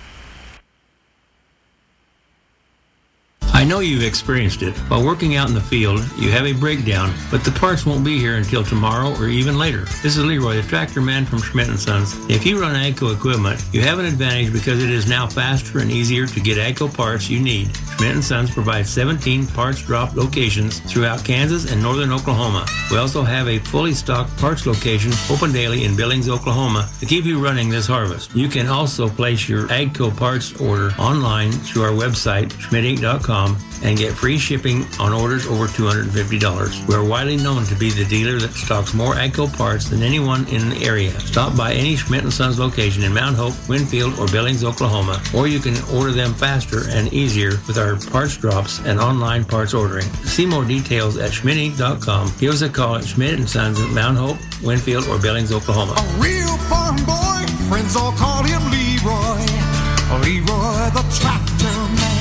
I know you've experienced it. While working out in the field, you have a breakdown, but the parts won't be here until tomorrow or even later. This is Leroy, the tractor man from Schmidt and Sons. If you run AGCO equipment, you have an advantage because it is now faster and easier to get AGCO parts you need. Schmidt and Sons provides seventeen parts drop locations throughout Kansas and northern Oklahoma. We also have a fully stocked parts location open daily in Billings, Oklahoma to keep you running this harvest. You can also place your AGCO parts order online through our website, schmidt inc dot com, and get free shipping on orders over two hundred fifty dollars. We are widely known to be the dealer that stocks more AGCO parts than anyone in the area. Stop by any Schmidt and Sons location in Mount Hope, Winfield, or Billings, Oklahoma, or you can order them faster and easier with our parts drops and online parts ordering. See more details at schmidt inc dot com. Give us a call at Schmidt and Sons at Mount Hope, Winfield, or Billings, Oklahoma. A real farm boy, friends all call him Leroy. Leroy the tractor man.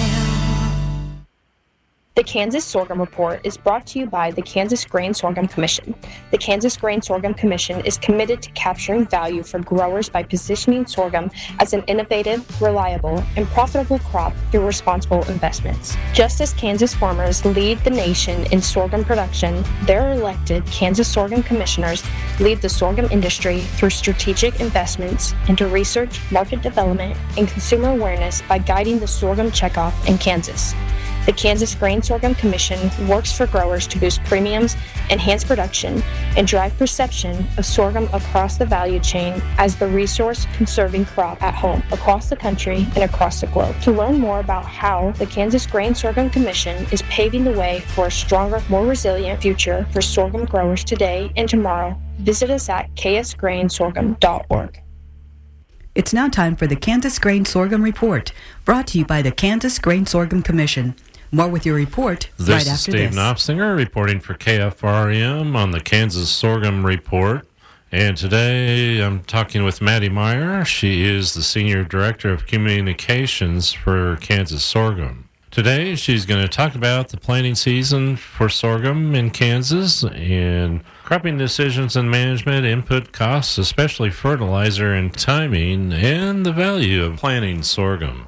The Kansas Sorghum Report is brought to you by the Kansas Grain Sorghum Commission. The Kansas Grain Sorghum Commission is committed to capturing value for growers by positioning sorghum as an innovative, reliable, and profitable crop through responsible investments. Just as Kansas farmers lead the nation in sorghum production, their elected Kansas Sorghum Commissioners lead the sorghum industry through strategic investments into research, market development, and consumer awareness by guiding the sorghum checkoff in Kansas. The Kansas Grain Sorghum Commission works for growers to boost premiums, enhance production, and drive perception of sorghum across the value chain as the resource-conserving crop at home, across the country, and across the globe. To learn more about how the Kansas Grain Sorghum Commission is paving the way for a stronger, more resilient future for sorghum growers today and tomorrow, visit us at k s grain sorghum dot org. It's now time for the Kansas Grain Sorghum Report, brought to you by the Kansas Grain Sorghum Commission. More with your report this right after after Steve this. Knopfsinger reporting for K F R M on the Kansas Sorghum Report. And today I'm talking with Maddie Meyer. She is the Senior Director of Communications for Kansas Sorghum. Today she's going to talk about the planting season for sorghum in Kansas and cropping decisions and management, input costs, especially fertilizer and timing, and the value of planting sorghum.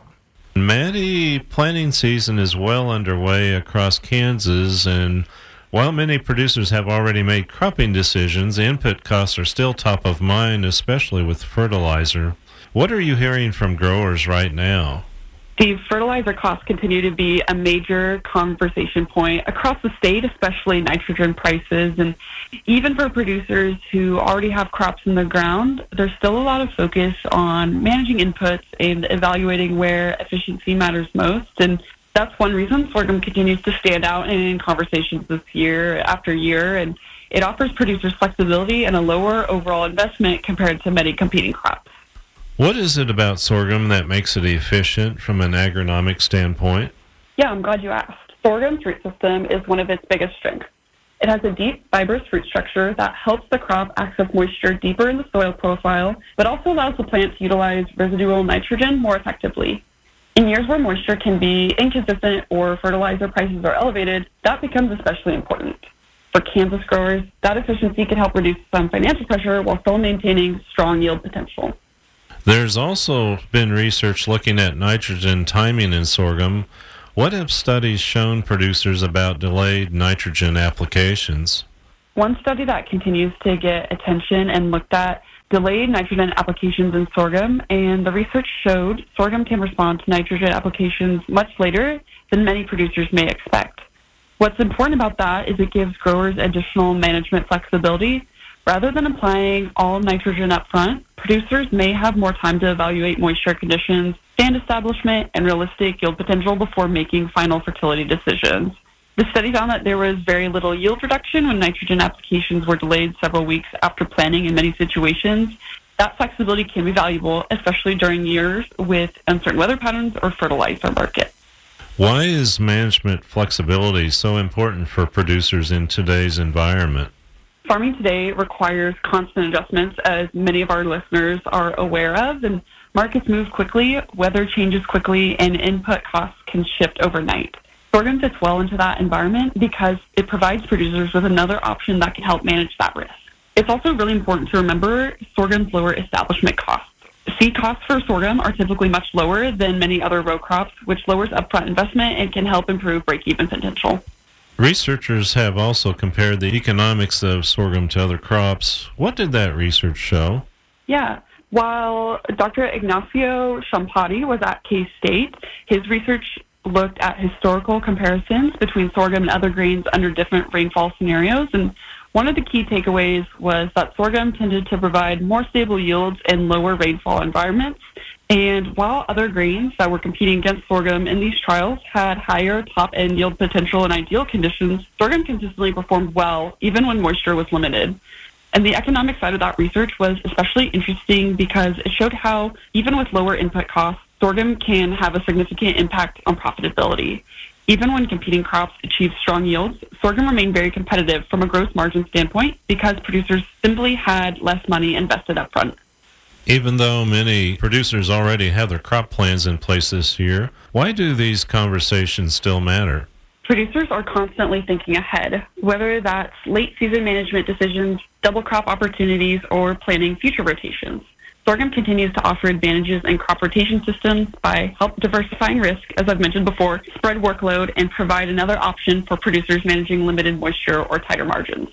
Maddie, planting season is well underway across Kansas, and while many producers have already made cropping decisions, input costs are still top of mind, especially with fertilizer. What are you hearing from growers right now? The fertilizer costs continue to be a major conversation point across the state, especially nitrogen prices. And even for producers who already have crops in the ground, there's still a lot of focus on managing inputs and evaluating where efficiency matters most. And that's one reason sorghum continues to stand out in conversations this year after year. And it offers producers flexibility and a lower overall investment compared to many competing crops. What is it about sorghum that makes it efficient from an agronomic standpoint? Yeah, I'm glad you asked. Sorghum's root system is one of its biggest strengths. It has a deep, fibrous root structure that helps the crop access moisture deeper in the soil profile, but also allows the plant to utilize residual nitrogen more effectively. In years where moisture can be inconsistent or fertilizer prices are elevated, that becomes especially important. For Kansas growers, that efficiency can help reduce some financial pressure while still maintaining strong yield potential. There's also been research looking at nitrogen timing in sorghum. What have studies shown producers about delayed nitrogen applications? One study that continues to get attention and looked at delayed nitrogen applications in sorghum, and the research showed sorghum can respond to nitrogen applications much later than many producers may expect. What's important about that is it gives growers additional management flexibility. Rather than applying all nitrogen up front, producers may have more time to evaluate moisture conditions, stand establishment, and realistic yield potential before making final fertility decisions. The study found that there was very little yield reduction when nitrogen applications were delayed several weeks after planting in many situations. That flexibility can be valuable, especially during years with uncertain weather patterns or fertilizer market. Why is management flexibility so important for producers in today's environment? Farming today requires constant adjustments, as many of our listeners are aware of, and markets move quickly, weather changes quickly, and input costs can shift overnight. Sorghum fits well into that environment because it provides producers with another option that can help manage that risk. It's also really important to remember sorghum's lower establishment costs. Seed costs for sorghum are typically much lower than many other row crops, which lowers upfront investment and can help improve break-even potential. Researchers have also compared the economics of sorghum to other crops. What did that research show? Yeah. While Doctor Ignacio Champati was at K-State, his research looked at historical comparisons between sorghum and other grains under different rainfall scenarios, and one of the key takeaways was that sorghum tended to provide more stable yields in lower rainfall environments. And while other grains that were competing against sorghum in these trials had higher top-end yield potential in ideal conditions, sorghum consistently performed well even when moisture was limited. And the economic side of that research was especially interesting because it showed how, even with lower input costs, sorghum can have a significant impact on profitability. Even when competing crops achieved strong yields, sorghum remained very competitive from a gross margin standpoint because producers simply had less money invested up front. Even though many producers already have their crop plans in place this year, why do these conversations still matter? Producers are constantly thinking ahead, whether that's late season management decisions, double crop opportunities, or planning future rotations. Sorghum continues to offer advantages in crop rotation systems by help diversifying risk, as I've mentioned before, spread workload, and provide another option for producers managing limited moisture or tighter margins.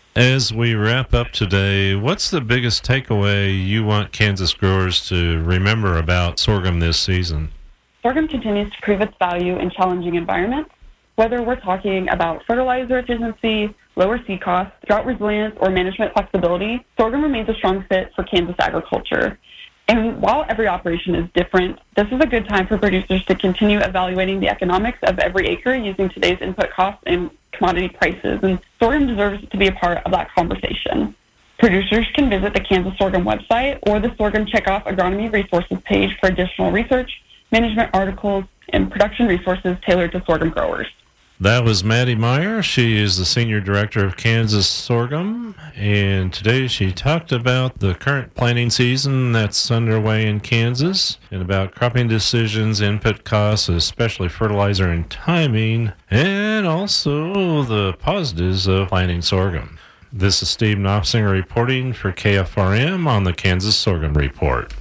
As we wrap up today, what's the biggest takeaway you want Kansas growers to remember about sorghum this season? Sorghum continues to prove its value in challenging environments. Whether we're talking about fertilizer efficiency, lower seed costs, drought resilience, or management flexibility, sorghum remains a strong fit for Kansas agriculture. And while every operation is different, this is a good time for producers to continue evaluating the economics of every acre using today's input costs and commodity prices, and sorghum deserves to be a part of that conversation. Producers can visit the Kansas Sorghum website or the Sorghum Checkoff Agronomy Resources page for additional research, management articles, and production resources tailored to sorghum growers. That was Maddie Meyer. She is the Senior Director of Kansas Sorghum, and today she talked about the current planting season that's underway in Kansas and about cropping decisions, input costs, especially fertilizer and timing, and also the positives of planting sorghum. This is Steve Knopsinger reporting for K F R M on the Kansas Sorghum Report.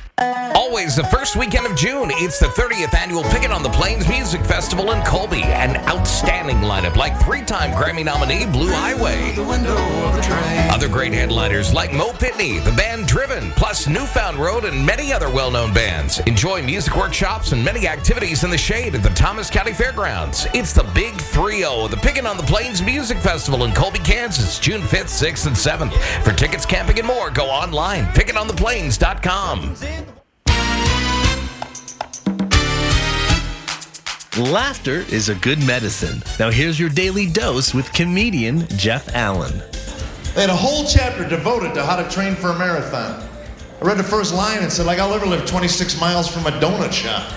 Always the first weekend of June, it's the thirtieth Annual Pickin' on the Plains Music Festival in Colby. An outstanding lineup like three-time Grammy nominee Blue Highway. Other great headliners like Mo Pitney, the band Driven, plus Newfound Road and many other well-known bands. Enjoy music workshops and many activities in the shade at the Thomas County Fairgrounds. It's the Big three oh, the Pickin' on the Plains Music Festival in Colby, Kansas, June fifth, sixth, and seventh. For tickets, camping, and more, go online, pickin on the plains dot com. Laughter is a good medicine. Now here's your daily dose with comedian Jeff Allen. They had a whole chapter devoted to how to train for a marathon. I read the first line and said, like, I'll ever live twenty-six miles from a donut shop.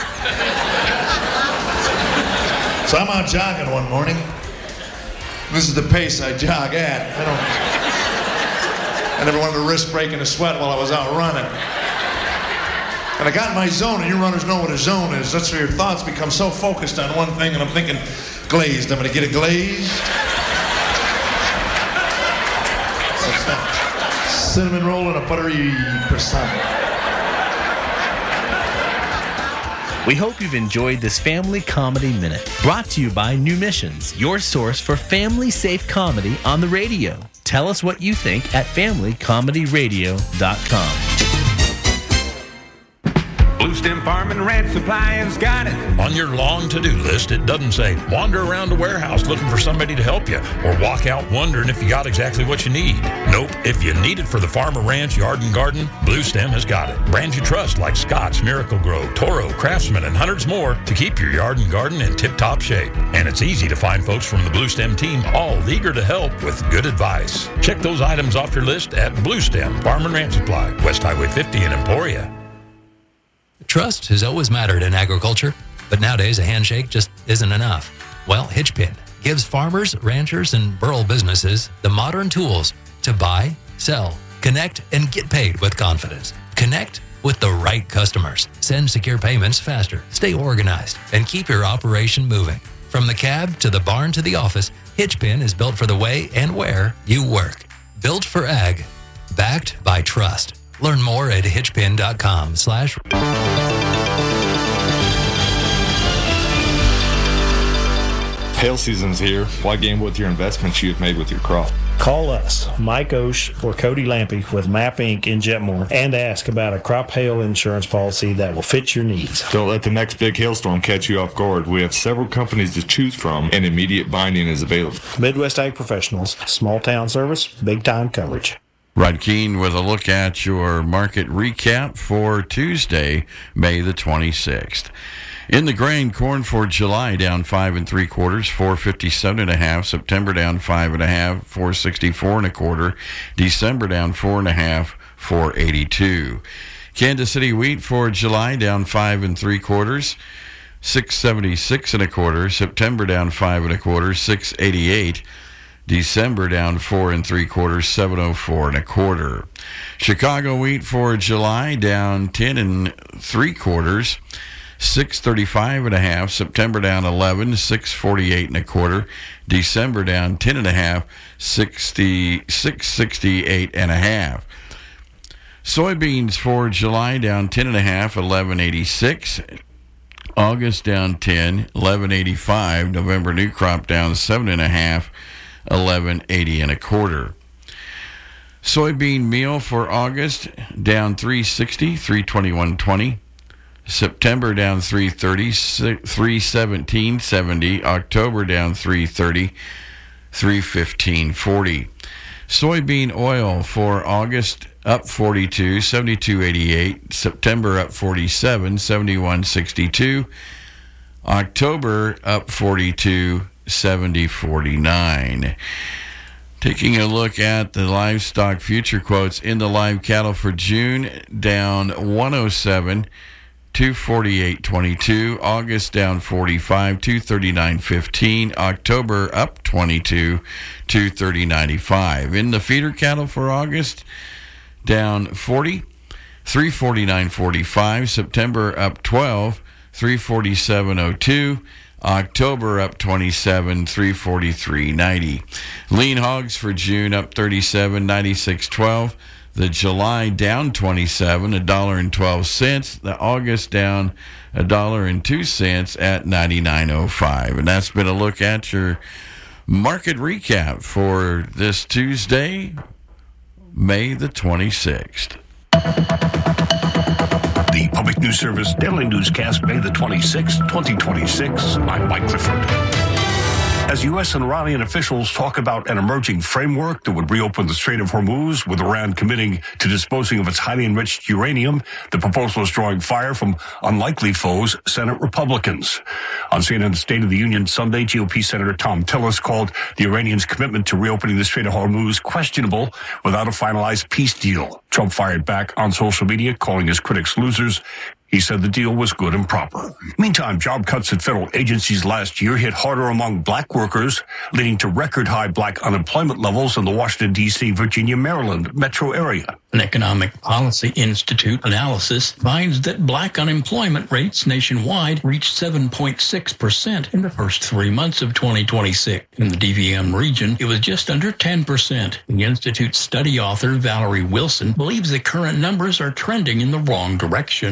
So I'm out jogging one morning. This is the pace I jog at. I don't... I never wanted to risk breaking a sweat while I was out running. And I got in my zone, and you runners know what a zone is. That's where your thoughts become so focused on one thing, and I'm thinking, glazed. I'm going to get it glazed. Cinnamon roll and a buttery croissant. We hope you've enjoyed this Family Comedy Minute, brought to you by New Missions, your source for family-safe comedy on the radio. Tell us what you think at family comedy radio dot com. Blue Stem Farm and Ranch Supply has got it. On your long to-do list, it doesn't say wander around the warehouse looking for somebody to help you or walk out wondering if you got exactly what you need. Nope. If you need it for the farm or ranch, yard and garden, Blue Stem has got it. Brands you trust like Scott's, Miracle Grow, Toro, Craftsman, and hundreds more to keep your yard and garden in tip-top shape. And it's easy to find folks from the Blue Stem team all eager to help with good advice. Check those items off your list at Blue Stem Farm and Ranch Supply, West Highway fifty in Emporia. Trust has always mattered in agriculture, but nowadays a handshake just isn't enough. Well, Hitchpin gives farmers, ranchers, and rural businesses the modern tools to buy, sell, connect, and get paid with confidence. Connect with the right customers. Send secure payments faster, stay organized, and keep your operation moving. From the cab to the barn to the office, Hitchpin is built for the way and where you work. Built for ag, backed by trust. Learn more at hitchpin.com slash. Hail season's here. Why gamble with your investments you've made with your crop? Call us, Mike Osh or Cody Lampy with Map Incorporated in Jetmore, and ask about a crop hail insurance policy that will fit your needs. Don't let the next big hailstorm catch you off guard. We have several companies to choose from, and immediate binding is available. Midwest Ag Professionals, small town service, big time coverage. Rod Keene with a look at your market recap for Tuesday, May the twenty-sixth. In the grain, corn for July down five and three quarters, four fifty-seven and a half. September down five and a half, four sixty-four and a quarter. December down four and a half, four eighty-two. Kansas City wheat for July down five and three quarters, six seventy-six and a quarter. September down five and a quarter, six eighty-eight. December down four and three quarters, seven oh four and a quarter. Chicago wheat for July down ten and three quarters, six thirty-five and a half. September down eleven, six forty-eight and a quarter. December down ten and a half, sixty six sixty-eight and a half. Soybeans for July down ten and a half, eleven eighty-six. August down ten, eleven eighty-five. November new crop down seven and a half, eleven eighty and a quarter. Soybean meal for August down three sixty, three twenty-one twenty. September down three thirty, three seventeen seventy. October down three thirty, three fifteen forty. Soybean oil for August up forty-two, seventy-two eighty-eight. September up forty-seven, seventy-one sixty-two. October up forty-two, seventy forty-nine. Taking a look at the livestock future quotes in the live cattle for June, down one oh seven, two forty-eight twenty-two. August down forty-five, two thirty-nine fifteen. October up twenty-two, two thirty ninety-five. In the feeder cattle for August, down forty, three forty-nine forty-five. September up twelve, three forty-seven oh two. October up twenty-seven, three forty-three ninety. Lean hogs for June up thirty-seven, ninety-six twelve. The July down twenty-seven, a dollar and twelve cents. The August down a dollar and two cents at ninety-nine oh five. And that's been a look at your market recap for this Tuesday, May the twenty-sixth. The Public News Service Daily Newscast, May the twenty-sixth, twenty twenty-six. I'm Mike Clifford. As U S and Iranian officials talk about an emerging framework that would reopen the Strait of Hormuz, with Iran committing to disposing of its highly enriched uranium, the proposal is drawing fire from unlikely foes, Senate Republicans. On C N N's State of the Union Sunday, G O P Senator Tom Tillis called the Iranians' commitment to reopening the Strait of Hormuz questionable without a finalized peace deal. Trump fired back on social media, calling his critics losers. He said the deal was good and proper. Meantime, job cuts at federal agencies last year hit harder among black workers, leading to record-high black unemployment levels in the Washington, D C, Virginia, Maryland metro area. An Economic Policy Institute analysis finds that black unemployment rates nationwide reached seven point six percent in the first three months of twenty twenty-six. In the D V M region, it was just under ten percent. The Institute's study author, Valerie Wilson, believes the current numbers are trending in the wrong direction. Relative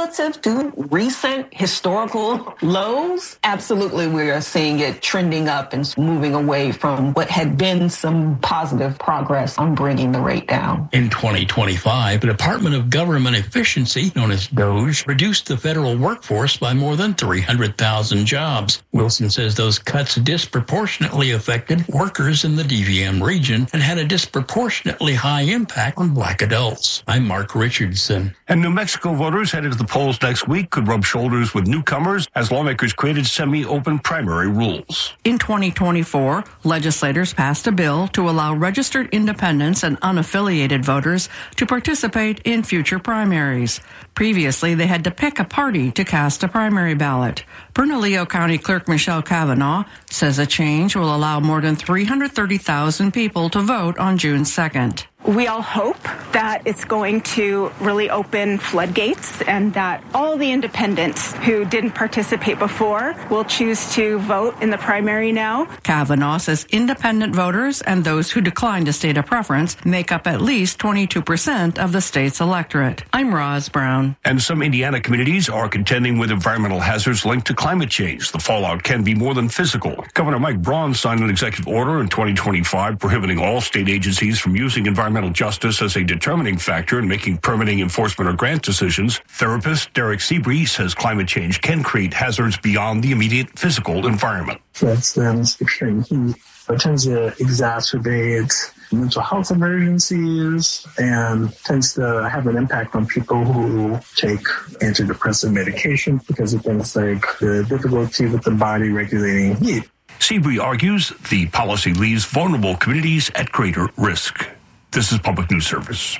relative to recent historical lows, absolutely we are seeing it trending up and moving away from what had been some positive progress on bringing the rate down. In twenty twenty-five, the Department of Government Efficiency, known as DOGE, reduced the federal workforce by more than three hundred thousand jobs. Wilson says those cuts disproportionately affected workers in the D V M region and had a disproportionately high impact on black adults. I'm Mark Richardson. And New Mexico voters headed to the polls next week could rub shoulders with newcomers as lawmakers created semi-open primary rules. In twenty twenty-four, legislators passed a bill to allow registered independents and unaffiliated voters to participate in future primaries. Previously, they had to pick a party to cast a primary ballot. Bernalillo County Clerk Michelle Kavanaugh says a change will allow more than three hundred thirty thousand people to vote on June second. We all hope that it's going to really open floodgates and that all the independents who didn't participate before will choose to vote in the primary now. Kavanaugh says independent voters and those who decline to state a preference make up at least twenty-two percent of the state's electorate. I'm Roz Brown. And some Indiana communities are contending with environmental hazards linked to climate change. The fallout can be more than physical. Governor Mike Braun signed an executive order in twenty twenty-five prohibiting all state agencies from using environmental justice as a determining factor in making permitting, enforcement, or grant decisions. Therapist Derek Seabree says climate change can create hazards beyond the immediate physical environment. For instance, extreme heat tends to exacerbate mental health emergencies and tends to have an impact on people who take antidepressant medication because of things like the difficulty with the body regulating heat. Seabree argues the policy leaves vulnerable communities at greater risk. This is Public News Service.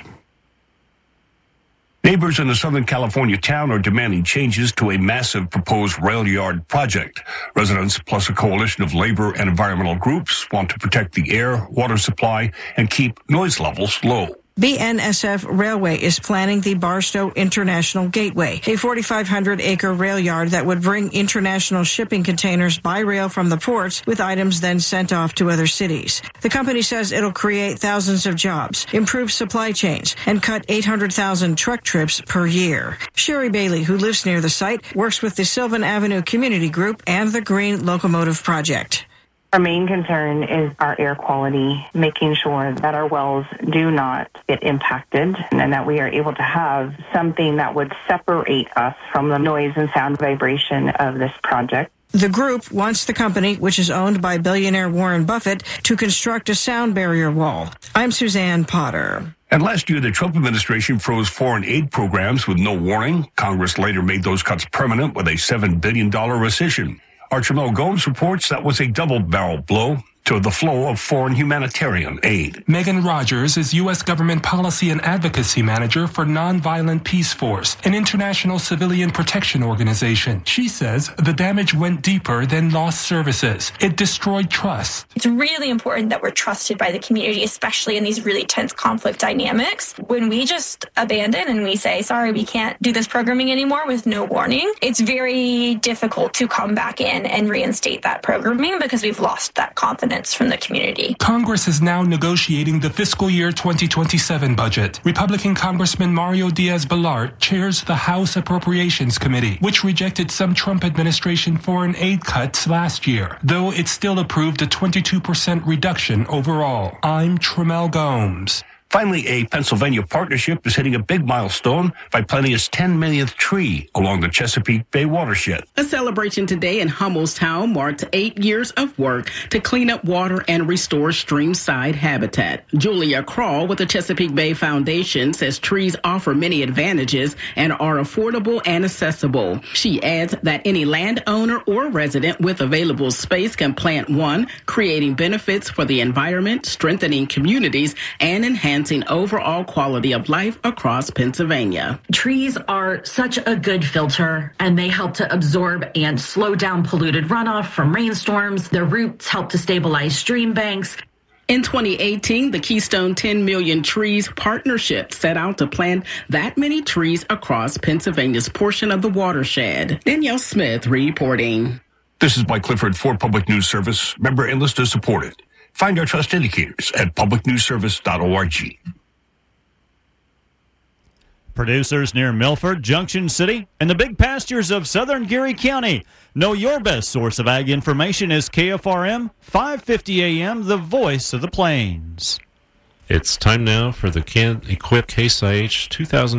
Neighbors in a Southern California town are demanding changes to a massive proposed rail yard project. Residents, plus a coalition of labor and environmental groups, want to protect the air, water supply, and keep noise levels low. B N S F Railway is planning the Barstow International Gateway, a forty-five hundred acre rail yard that would bring international shipping containers by rail from the ports with items then sent off to other cities. The company says it'll create thousands of jobs, improve supply chains, and cut eight hundred thousand truck trips per year. Sherry Bailey, who lives near the site, works with the Sylvan Avenue Community Group and the Green Locomotive Project. Our main concern is our air quality, making sure that our wells do not get impacted and that we are able to have something that would separate us from the noise and sound vibration of this project. The group wants the company, which is owned by billionaire Warren Buffett, to construct a sound barrier wall. I'm Suzanne Potter. And last year, the Trump administration froze foreign aid programs with no warning. Congress later made those cuts permanent with a seven billion dollars rescission. Archibald Gomes reports that was a double-barrel blow to the flow of foreign humanitarian aid. Megan Rogers is U S Government Policy and Advocacy Manager for Nonviolent Peace Force, an international civilian protection organization. She says the damage went deeper than lost services. It destroyed trust. It's really important that we're trusted by the community, especially in these really tense conflict dynamics. When we just abandon and we say, sorry, we can't do this programming anymore with no warning, it's very difficult to come back in and reinstate that programming because we've lost that confidence from the community. Congress is now negotiating the fiscal year twenty twenty-seven budget. Republican Congressman Mario Diaz-Balart chairs the House Appropriations Committee, which rejected some Trump administration foreign aid cuts last year, though it still approved a twenty-two percent reduction overall. I'm Tremel Gomes. Finally, a Pennsylvania partnership is hitting a big milestone by planting its ten millionth tree along the Chesapeake Bay watershed. A celebration today in Hummelstown marked eight years of work to clean up water and restore streamside habitat. Julia Crawl with the Chesapeake Bay Foundation says trees offer many advantages and are affordable and accessible. She adds that any landowner or resident with available space can plant one, creating benefits for the environment, strengthening communities, and enhancing overall quality of life across Pennsylvania. Trees are such a good filter, and they help to absorb and slow down polluted runoff from rainstorms. Their roots help to stabilize stream banks. In twenty eighteen, the Keystone ten million Trees Partnership set out to plant that many trees across Pennsylvania's portion of the watershed. Danielle Smith reporting. This is Mike Clifford for Public News Service, member and listener supported. Find our trust indicators at public news service dot org. producers near Milford, Junction City, and the big pastures of southern Geary County. Know your best source of ag information is K F R M, five fifty A M, the voice of the plains. It's time now for the Can Equip Case I H two thousand